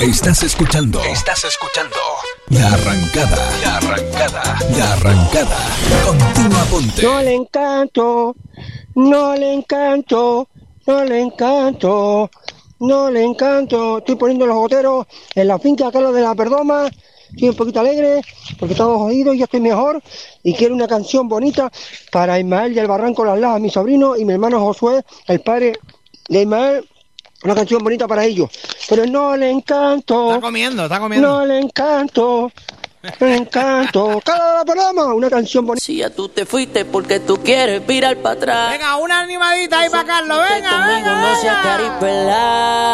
Estás escuchando La Arrancada. La Arrancada. Continua Ponte. No le encanto. Estoy poniendo los goteros en la finca acá de la Perdoma. Estoy un poquito alegre porque estamos jodidos y ya estoy mejor. Y quiero una canción bonita para Ismael del Barranco Las Lajas, mi sobrino, y mi hermano Josué, el padre de Ismael. Una canción bonita para ellos. Pero no le encanto. Está comiendo. No le encanto. Cada la Perdoma, una canción bonita. Si ya tú te fuiste porque tú quieres virar para atrás. Venga, una animadita ahí para Carlos. Venga. No seas caripelá.